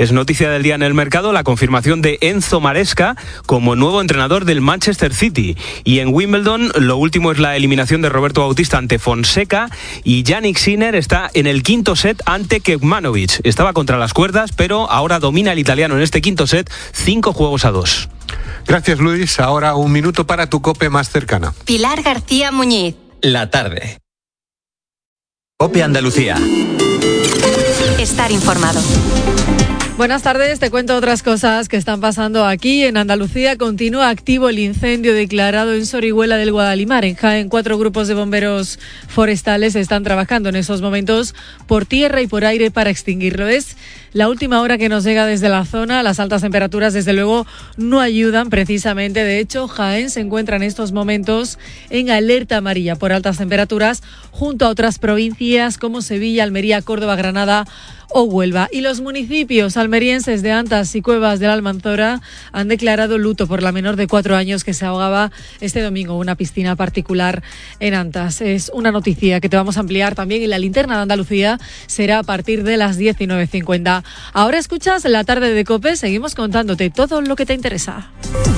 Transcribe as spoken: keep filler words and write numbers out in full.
Es noticia del día en el mercado la confirmación de Enzo Maresca como nuevo entrenador del Manchester City. Y en Wimbledon lo último es la eliminación de Roberto Bautista ante Fonseca, y Jannik Sinner está en el quinto set ante Kecmanovic. Estaba contra las cuerdas, pero ahora domina el italiano en este quinto set, cinco juegos a dos. Gracias, Luis. Ahora un minuto para tu COPE más cercana. Pilar García Muñiz. La tarde. COPE Andalucía. Estar informado. Buenas tardes, te cuento otras cosas que están pasando aquí. En Andalucía continúa activo el incendio declarado en Sorihuela del Guadalimar. En Jaén, cuatro grupos de bomberos forestales están trabajando en esos momentos por tierra y por aire para extinguirlo. Es la última hora que nos llega desde la zona. Las altas temperaturas, desde luego, no ayudan precisamente. De hecho, Jaén se encuentra en estos momentos en alerta amarilla por altas temperaturas, junto a otras provincias como Sevilla, Almería, Córdoba, Granada o Huelva. Y los municipios almerienses de Antas y Cuevas de la Almanzora han declarado luto por la menor de cuatro años que se ahogaba este domingo en una piscina particular en Antas. Es una noticia que te vamos a ampliar también, y la linterna de Andalucía será a partir de las diecinueve cincuenta. Ahora escuchas La Tarde de COPE, seguimos contándote todo lo que te interesa.